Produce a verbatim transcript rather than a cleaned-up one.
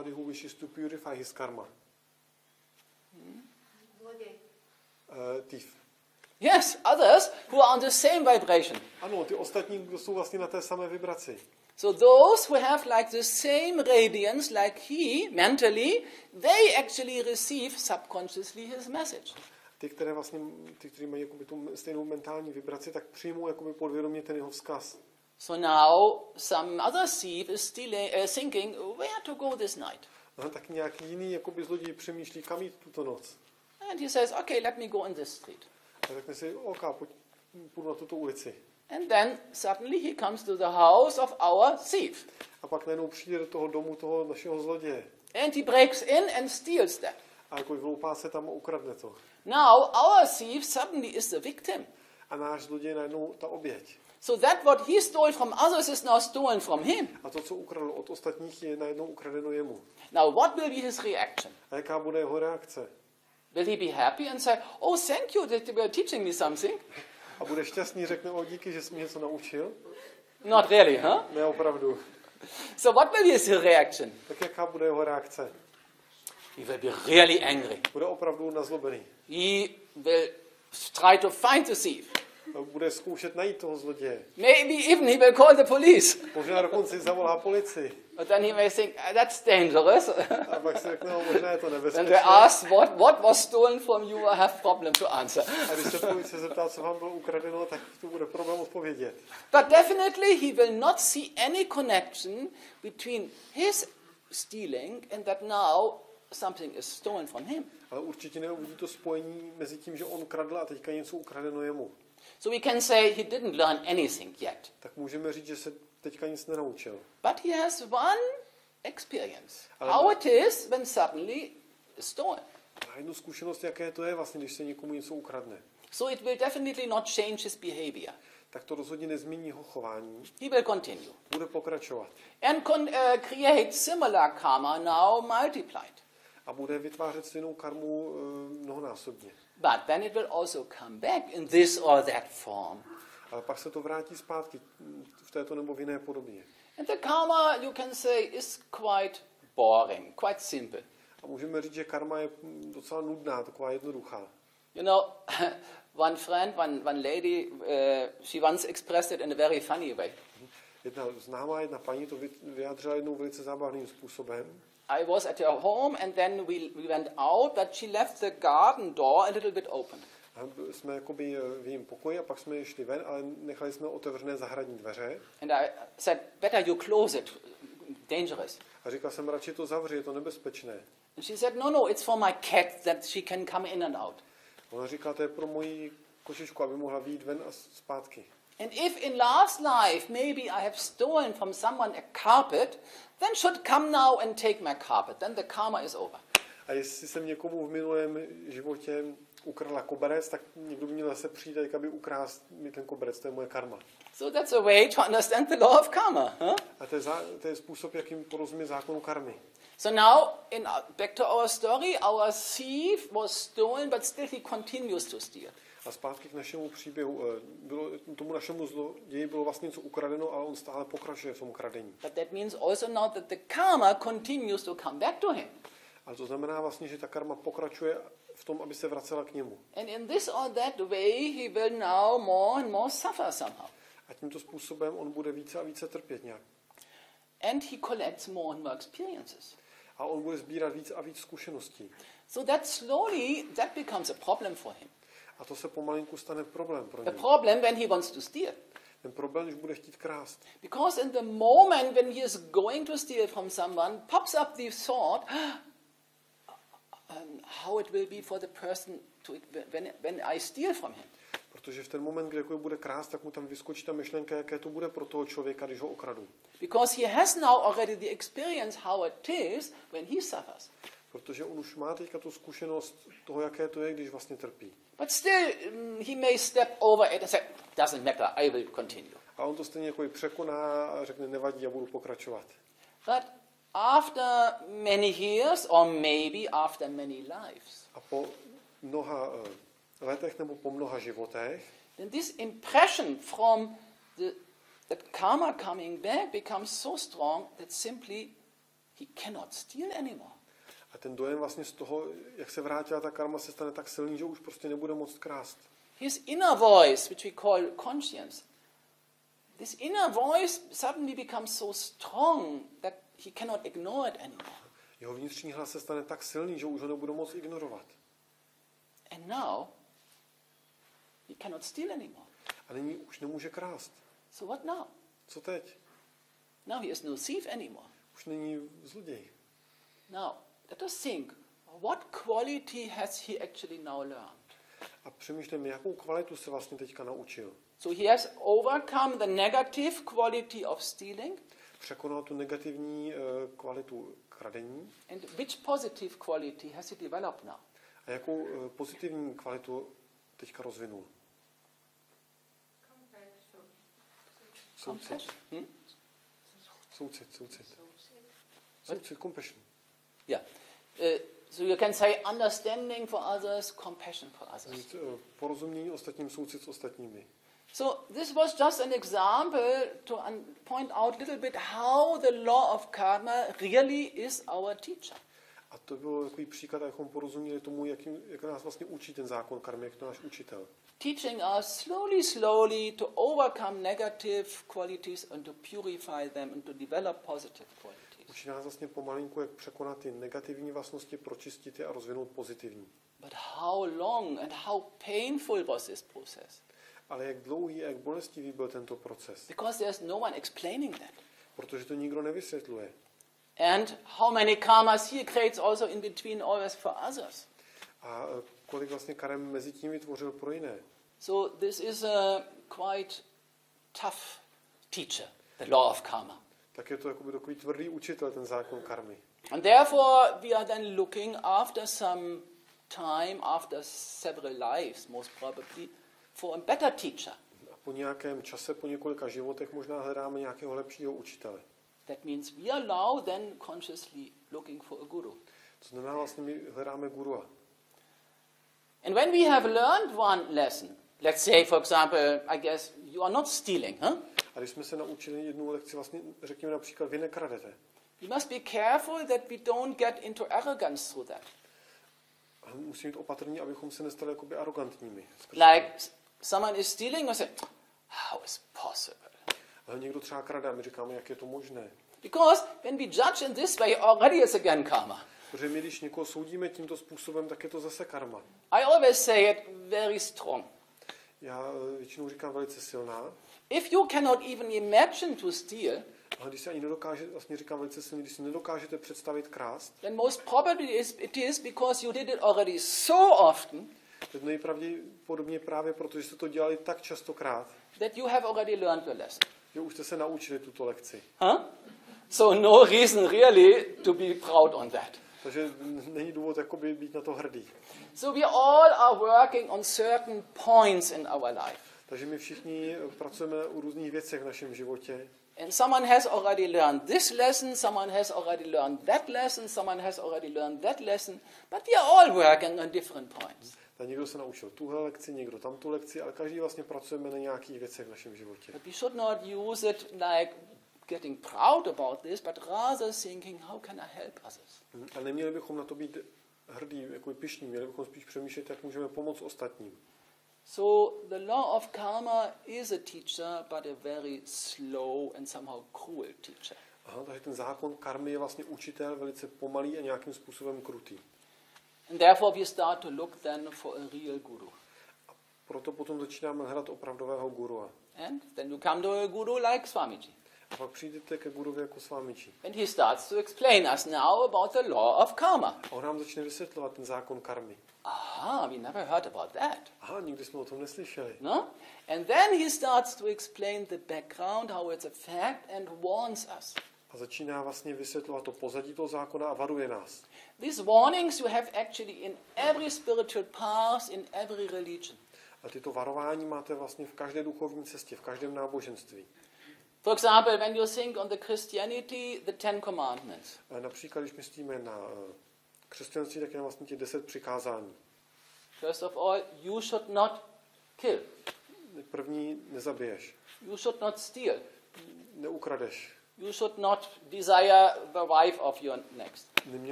somebody who wishes to purify his karma. Hmm? Uh, thief. Yes, others who are on the same vibration. Ano, ty ostatní, kdo jsou vlastně na té samé vibraci. So those who have like the same radiance like he mentally, they actually receive subconsciously his message. Ty, které vlastně, ty, kteří mají jakoby tu stejnou mentální vibraci, tak přijmou jakoby podvědomě ten jeho vzkaz. So now some other thief is still uh, thinking where to go this night. A tak nějaký jiný jakoby zloděj přemýšlí, kam jít tuto noc. And he says, okay, let me go in this street. A řekne si, OK, pojď, půjdu na tuto ulici. And then suddenly he comes to the house of our thief. A pak najednou přijde do toho domu toho našeho zloděje. And he breaks in and steals that. A jako vloupá se tam a ukradne to. Now our thief suddenly is the victim. A náš zloděj je najednou ta oběť. So that what he stole from others is now stolen from him. A to, co ukradl od ostatních, je najednou ukradeno jemu. Now what will be his reaction? A jaká bude jeho reakce? Will he be happy and say, oh, thank you that you were teaching me something? A bude šťastný, řekne, o díky, že jsi mě něco naučil? Not really, huh? Ne, opravdu. So what will be his reaction? Tak jaká bude jeho reakce? He will be really angry. Bude opravdu nazlobený. He will try to find the thief. Bude zkoušet najít toho zloděje. Maybe even he will call the police. Možná dokonce zavolá policii. But then he may think, ah, that's dangerous. A pak si řekne, no, možná je to When nebezpečné. they ask what, what was stolen from you, I have problem to answer. A když se policie zeptá, co vám bylo ukradeno, tak to bude problém odpovědět. But definitely he will not see any connection between his stealing and that now something is stolen from him. Ale určitě neuvidí to spojení mezi tím, že on kradl a teďka něco ukradeno jemu. So we can say he didn't learn anything yet. Tak můžeme říct, že se teďka nic nenaučil. But he has one experience. Ale How it is when suddenly it's stolen. Má jednu zkušenost, jaké to je vlastně, když se někomu něco ukradne. So it will definitely not change his behavior. Tak to rozhodně nezmění jeho chování. He will continue. Bude pokračovat. And con- uh, create similar karma now multiplied. A bude vytvářet stejnou karmu uh, mnohonásobně. But then it will also come back in this or that form. Ale pak se to vrátí zpátky v této nebo v jiné podobě. And the karma, you can say, is quite boring, quite simple. A můžeme říct, že karma je docela nudná, taková jednoduchá. You know, one friend, one, one lady, uh, she once expressed it in a very funny way. Jedna známá, jedna paní to vyjádřila jednou velice zábavným způsobem. I was at her home and then we, we went out, but she left the garden door a little bit open. A jsme jakoby v jejím pokoji a pak jsme šli ven, ale nechali jsme otevřené zahradní dveře. And I said, better you close it, dangerous. A říkal jsem, radši to zavři, je to nebezpečné. And she said, no, no, it's for my cat that she can come in and out. Ona říká, to je pro moji kočičku, aby mohla vyjít ven a zpátky. And if in last life maybe I have stolen from someone a carpet, then should come now and take my carpet. Then the karma is over. A jestli jsem někomu v minulém životě ukradla koberec, tak někdo by měl zase přijít, tak aby ukrást mi ten koberec, to je moje karma. So that's a way to understand the law of karma. Huh? A to je, za, to je způsob, jakým porozumí zákonu karmy. So now, in, back to our story, our thief was stolen, but still he continues to steal. A zpátky k našemu příběhu. Bylo, tomu našemu zloději bylo vlastně něco ukradeno, ale on stále pokračuje v tom kradení. But that means also now that the karma continues to come back to him. Ale to znamená vlastně, že ta karma pokračuje v tom, aby se vracela k němu. And in this or that way, he will now more and more suffer somehow. A tímto způsobem on bude více a více trpět nějak. And he collects more and more experiences. A on bude sbírat víc a víc zkušeností. So that slowly, that becomes a problem for him. A to se pomalinku stane problém pro A něj. problem when he wants to steal. Ten problém, když bude chtít krást. Because in the moment when he is going to steal from someone, pops up the thought, um, how it will be for the person to, when, when I steal from him. Protože v ten moment, kdy bude krást, tak mu tam vyskočí ta myšlenka, jaké to bude pro toho člověka, když ho okradu. Because he has now already the experience how it is when he suffers. Protože on už má teďka tu zkušenost toho, jaké to je, když vlastně trpí. But still, um, he may step over it and say, doesn't matter, I will continue. A on to stejně jako i překoná a řekne, nevadí, já budu pokračovat. But after many years, or maybe after many lives, A po mnoha uh, letech nebo po mnoha životech, then this impression from the that karma coming back becomes so strong that simply he cannot steal anymore. A ten dojem vlastně z toho, jak se vrátila ta karma, se stane tak silný, že už prostě nebude moct krást. His inner voice, which we call conscience, this inner voice suddenly becomes so strong that he cannot ignore it anymore. Jeho vnitřní hlas se stane tak silný, že už ho nebude moct ignorovat. And now, he cannot steal anymore. A nyní už nemůže krást. So what now? Co teď? Now he is no thief anymore. Už není zloděj. Now, let us think, what quality has he actually now learned? A přemýšlím, jakou kvalitu se vlastně teďka naučil. So he has overcome the negative quality of stealing. Překonal tu negativní uh, kvalitu kradení. And which positive quality has he developed now? A jakou uh, pozitivní kvalitu teďka rozvinul? Soucit. Compassion. Hmm? Soucit, soucit. Soucit, compassion. Yeah. Uh, so you can say understanding for others, compassion for others. Mít, uh, porozumění ostatním, soucit s ostatními. So this was just an example to un- point out a little bit how the law of karma really is our teacher. A to byl takový příklad, abychom porozuměli tomu, jak, jak nás vlastně učí ten zákon karmy, jak to náš učitel. Teaching us slowly, slowly to overcome negative qualities and to purify them and to develop positive qualities. Učí nás vlastně pomalinku, jak překonat ty negativní vlastnosti, pročistit je a rozvinout pozitivní. But how long and how painful was this process? Ale jak dlouhý a jak bolestivý byl tento proces? Because there's no one explaining that. Protože to nikdo nevysvětluje. And how many karmas he creates also in between always for others. A kolik vlastně karem mezi tím vytvořil pro jiné. So this is a quite tough teacher, the law of karma. Tak je to jakoby takový tvrdý učitel, ten zákon karmy. And therefore we are then looking after some time, after several lives most probably, for a better teacher. A po nějakém čase, po několika životech možná hledáme nějakého lepšího učitele. That means we are now then consciously looking for a guru. To znamená vlastně my hledáme gurua. And when we have learned one lesson, let's say for example, I guess you are not stealing, huh? A když jsme se naučili jednu lekci, vlastně řekněme například, vy nekradete. We must be careful that we don't get into arrogance through that. A musíme být opatrní, abychom se nestali jakoby arrogantními. Like someone is stealing, we say, how is possible? Ale někdo třeba krade a my říkáme, jak je to možné. Because when we judge in this way, already it's again karma. Protože my, když někoho soudíme tímto způsobem, tak je to zase karma. I always say it very strong. Já většinou říkám velice silná. If you cannot even imagine to steal, Ale když si ani nedokáže, vlastně říkám velice silně, když si nedokážete představit krást, then most probably it is because you did it already so often to je nejpravděpodobně právě proto, že jste to dělali tak častokrát, that you have already learned your lesson. že už jste se naučili tuto lekci. Huh? So no reason really to be proud on that. Takže není důvod jakoby být na to hrdý. So we all are working on certain points in our life. Takže my všichni pracujeme u různých věcech v našem životě. And someone has already learned this lesson, someone has already learned that lesson, someone has already learned that lesson, but we are all working on different points. Tak někdo se naučil tuhle lekci, někdo tam tu lekci, ale každý vlastně pracujeme na nějakých věcech v našem životě. But we should not use it like getting proud about this, but rather thinking, how can I help others? A neměli bychom na to být hrdí, jako pyšní, měli bychom spíš přemýšlet, jak můžeme pomoct ostatním. So the law of karma is a teacher, but a very slow and somehow cruel teacher. Aha, takže ten zákon karmy je vlastně učitel, velice pomalý a nějakým způsobem krutý. And therefore we start to look then for a real guru. A proto potom začínáme hledat opravdového gurua. And then you come to a guru like Swamiji. A pak přijdete ke guruvi jako Swamiji. And he starts to explain us now about the law of karma. A on nám začne vysvětlovat ten zákon karmy. Aha, we never heard about that. Aha, nikdy jsme o tom neslyšeli. No? And then he starts to explain the background, how it's a fact, and warns us. A začíná vlastně vysvětlovat to pozadí toho zákona a varuje nás. These warnings you have actually in every spiritual path, in every religion. A tyto varování máte vlastně v každé duchovní cestě, v každém náboženství. For example, when you think on the Christianity, the Ten Commandments. A například, když myslíme na křesťanství, tak je vlastně těch deset přikázání. First of all, you should not kill. První, nezabiješ. You should not steal. Neukradeš. you should not desire the wife of your next. Neměl